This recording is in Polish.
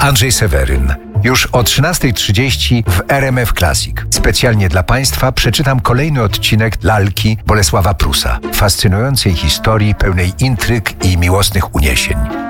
Andrzej Seweryn. Już o 13:30 w RMF Classic. Specjalnie dla Państwa przeczytam kolejny odcinek Lalki Bolesława Prusa. Fascynującej historii pełnej intryg i miłosnych uniesień.